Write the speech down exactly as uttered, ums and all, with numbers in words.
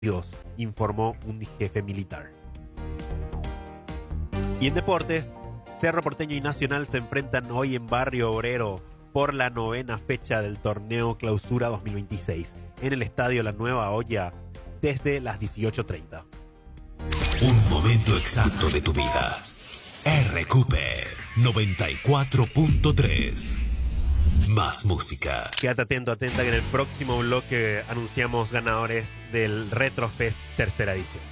informó un jefe militar. Y en deportes, Cerro Porteño y Nacional se enfrentan hoy en Barrio Obrero por la novena fecha del torneo Clausura dos mil veintiséis en el estadio La Nueva Olla desde las dieciocho treinta. Un momento exacto de tu vida. R Q P noventa y cuatro punto tres. Más música. Quédate atento, atenta, que en el próximo bloque anunciamos ganadores del Retrofest tercera edición.